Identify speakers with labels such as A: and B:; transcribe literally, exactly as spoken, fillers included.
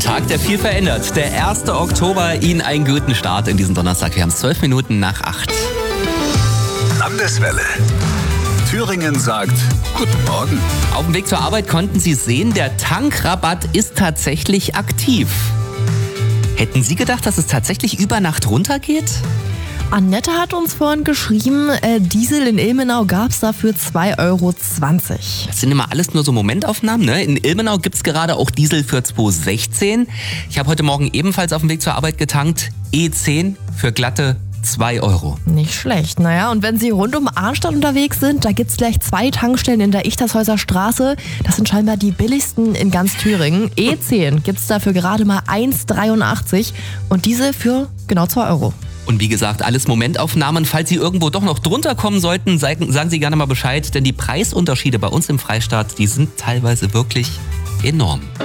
A: Tag, der viel verändert. Der erste Oktober, Ihnen einen guten Start in diesen Donnerstag. Wir haben es zwölf Minuten nach acht.
B: Landeswelle. Thüringen sagt Guten Morgen.
A: Auf dem Weg zur Arbeit konnten Sie sehen, der Tankrabatt ist tatsächlich aktiv. Hätten Sie gedacht, dass es tatsächlich über Nacht runtergeht?
C: Annette hat uns vorhin geschrieben, äh, Diesel in Ilmenau gab es dafür zwei Euro zwanzig.
A: Das sind immer alles nur so Momentaufnahmen, ne? In Ilmenau gibt es gerade auch Diesel für zwei Euro sechzehn. Ich habe heute Morgen ebenfalls auf dem Weg zur Arbeit getankt. E zehn für glatte zwei Euro.
C: Nicht schlecht, naja, und wenn Sie rund um Arnstadt unterwegs sind, da gibt es gleich zwei Tankstellen in der Ichtershäuser Straße. Das sind scheinbar die billigsten in ganz Thüringen. E zehn gibt es dafür gerade mal eins Euro dreiundachtzig und diese für genau zwei Euro.
A: Und wie gesagt, alles Momentaufnahmen. Falls Sie irgendwo doch noch drunter kommen sollten, sagen Sie gerne mal Bescheid, denn die Preisunterschiede bei uns im Freistaat, die sind teilweise wirklich enorm.